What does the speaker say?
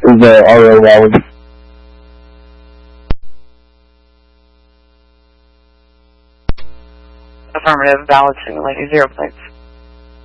Is the RO valid? Affirmative, valid, single lady, 0 plates.